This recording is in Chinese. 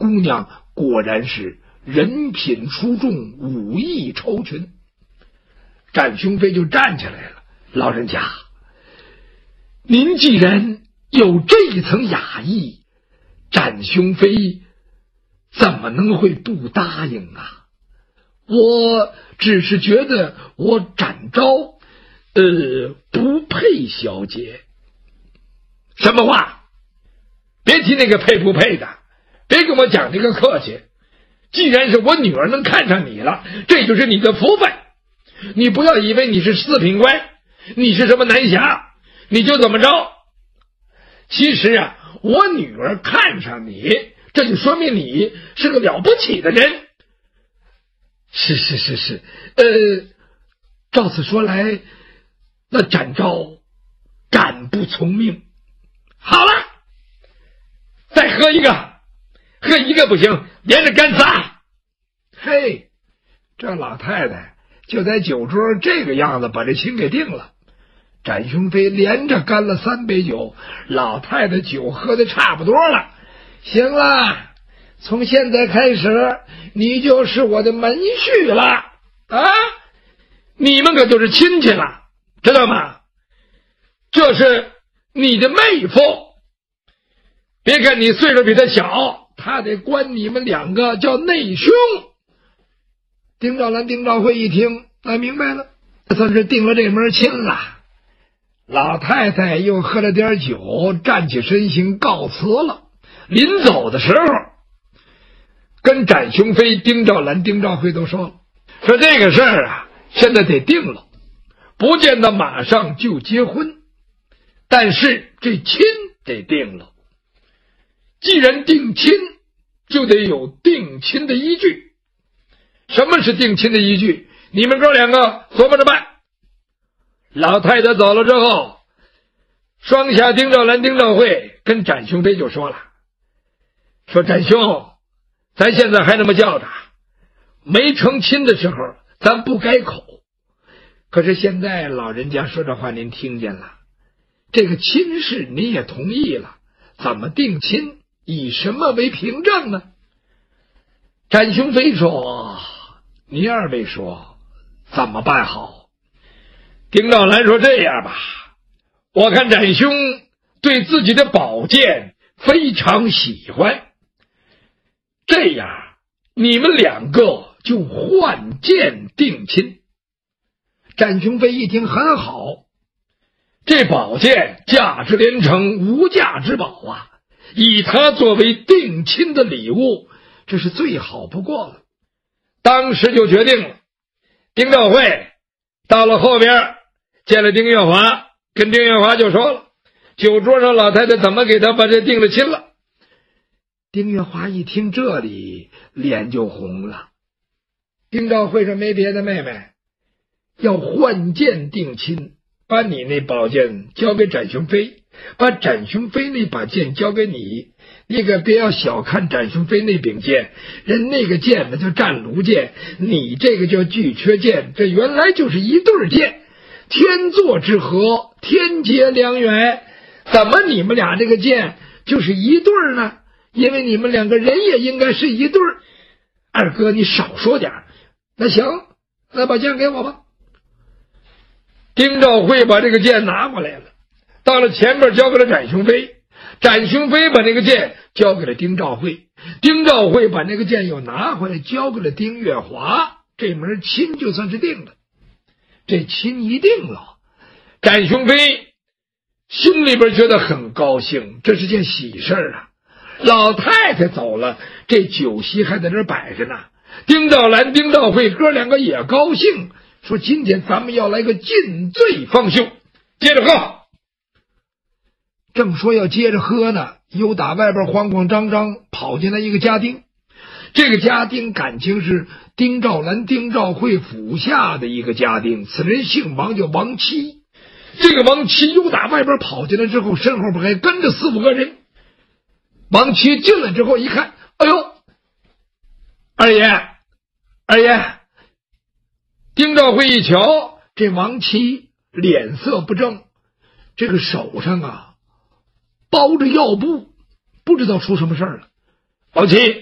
姑娘果然是人品出众，武艺超群。展雄飞就站起来了，老人家，您既然有这一层雅意，展雄飞怎么能会不答应啊？我只是觉得我展昭不配小姐。什么话？别提那个配不配的，别跟我讲这个客气。既然是我女儿能看上你了，这就是你的福分。你不要以为你是四品官，你是什么南侠，你就怎么着。其实啊，我女儿看上你，这就说明你是个了不起的人。是，照此说来，那展昭敢不从命。好了，再喝一个，喝一个不行，连着干仨。嘿，这老太太就在酒桌这个样子把这亲给定了。展雄飞连着干了3杯酒，老太太酒喝的差不多了。行了，从现在开始你就是我的门婿了啊！你们可就是亲戚了，知道吗？这是你的妹夫，别看你岁数比他小，他得管你们2个叫内兄。丁兆兰、丁兆慧一听，明白了，算是定了这门亲了。老太太又喝了点酒，站起身形告辞了。临走的时候，跟展雄飞、丁兆兰、丁兆慧都说了，说这个事儿啊，现在得定了，不见得马上就结婚，但是这亲得定了。既然定亲，就得有定亲的依据。什么是定亲的依据？你们哥2个琢磨着办。老太太走了之后，双下丁兆兰、丁兆慧跟展雄飞就说了，说展兄，咱现在还这么叫他，没成亲的时候咱不改口，可是现在老人家说这话您听见了，这个亲事您也同意了，怎么定亲，以什么为凭证呢？展雄飞说，你2位说怎么办好？丁兆兰说，这样吧，我看展兄对自己的宝剑非常喜欢，这样你们2个就换剑定亲。展雄飞一听很好，这宝剑价值连城，无价之宝啊，以它作为定亲的礼物，这是最好不过了。当时就决定了。丁兆慧到了后边见了丁月华，跟丁月华就说了，酒桌上老太太怎么给他把这定了亲了。丁月华一听这里，脸就红了。丁兆慧说，没别的，妹妹要换剑定亲，把你那宝剑交给展雄飞，把展雄飞那把剑交给你。你可别要小看展雄飞那柄剑，人那个剑呢叫战卢剑，你这个叫巨阙剑，这原来就是一对剑，天作之合，天结良缘。怎么你们俩这个剑就是一对呢？因为你们2个人也应该是一对。二哥你少说点，那行，那把剑给我吧。丁兆慧把这个剑拿过来了，到了前边交给了展雄飞，展雄飞把那个剑交给了丁兆慧，丁兆慧把那个剑又拿回来交给了丁月华，这门亲就算是定了。这亲一定了，展雄飞心里边觉得很高兴，这是件喜事啊。老太太走了，这酒席还在这摆着呢。丁兆兰、丁兆慧哥2个也高兴，说今天咱们要来个尽醉方休，接着喝。正说要接着喝呢，又打外边慌慌张张跑进来一个家丁。这个家丁感情是丁兆兰、丁兆慧府下的一个家丁，此人姓王，叫王七。这个王七又打外边跑进来之后，身后边还跟着4、5个人。王七进来之后一看，哎呦，二爷。丁兆慧一瞧，这王七脸色不正，这个手上啊包着药布，不知道出什么事儿了。王七，